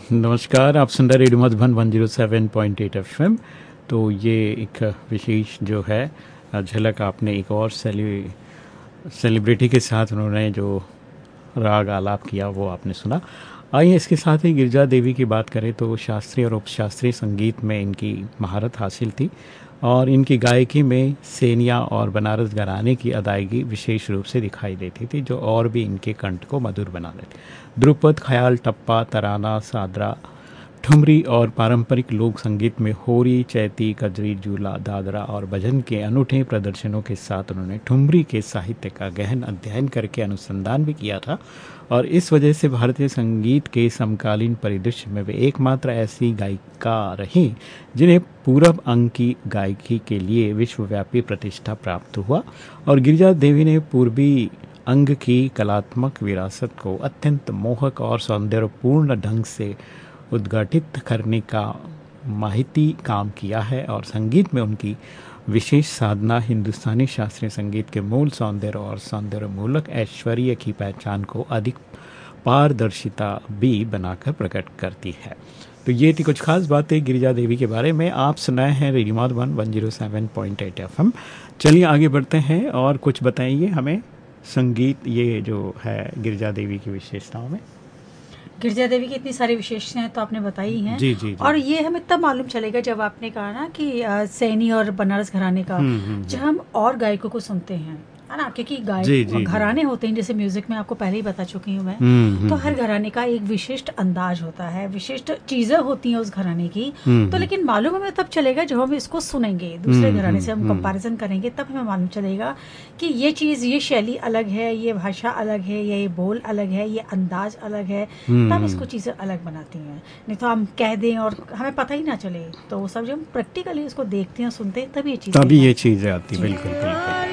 नमस्कार, आप सुन रहे रेडियो मधुबन 107.8 एफएम। तो ये एक विशेष जो है झलक आपने एक और सेलिब्रिटी के साथ उन्होंने जो राग आलाप किया वो आपने सुना। आइए इसके साथ ही गिरिजा देवी की बात करें तो शास्त्रीय और उपशास्त्रीय संगीत में इनकी महारत हासिल थी और इनकी गायकी में सेनिया और बनारस घराने की अदायगी विशेष रूप से दिखाई देती थी, जो और भी इनके कंठ को मधुर बना देती। ध्रुपद, ख्याल, टप्पा, तराना, सादरा, ठुमरी और पारंपरिक लोक संगीत में होरी, चैती, कजरी, जूला, दादरा और भजन के अनूठे प्रदर्शनों के साथ उन्होंने ठुमरी के साहित्य का गहन अध्ययन करके अनुसंधान भी किया था और इस वजह से भारतीय संगीत के समकालीन परिदृश्य में वे एकमात्र ऐसी गायिका रहीं जिन्हें पूरब अंग की गायकी के लिए विश्वव्यापी प्रतिष्ठा प्राप्त हुआ। और गिरिजा देवी ने पूर्वी अंग की कलात्मक विरासत को अत्यंत मोहक और सौंदर्यपूर्ण ढंग से उद्घाटित करने का माहिती काम किया है और संगीत में उनकी विशेष साधना हिंदुस्तानी शास्त्रीय संगीत के मूल सौंदर्य और सौंदर्यमूलक ऐश्वर्य की पहचान को अधिक पारदर्शिता भी बनाकर प्रकट करती है। तो ये थी कुछ खास बातें गिरिजा देवी के बारे में। आप सुनाए हैं रेडियो मधुबन 107.8 एफएम। चलिए आगे बढ़ते हैं और कुछ बताइए हमें संगीत ये जो है गिरिजा देवी की विशेषताओं में। गिरिजा देवी की इतनी सारी विशेषताएं तो आपने बताई हैं। जी, जी, जी। और ये हमें तब मालूम चलेगा जब आपने कहा ना कि सैनी और बनारस घराने का जब हम और गायकों को सुनते हैं, है ना, क्योंकि गायक घराने होते हैं, जैसे म्यूजिक में आपको पहले ही बता चुकी हूँ मैं। तो हर घराने का एक विशिष्ट अंदाज होता है, विशिष्ट चीजें होती हैं उस घराने की। तो लेकिन मालूम हमें तब चलेगा जब हम इसको सुनेंगे, दूसरे घराने से हम कंपैरिजन करेंगे, तब हमें मालूम चलेगा कि ये चीज, ये शैली अलग है, ये भाषा अलग है, ये बोल अलग है, ये अंदाज अलग है। तब इसको चीजें अलग बनाती हैं। नहीं तो हम कह दें और हमें पता ही ना चले। तो सब जब हम प्रैक्टिकली इसको देखते हैं, सुनते हैं, तभी ये चीजें आती। बिल्कुल।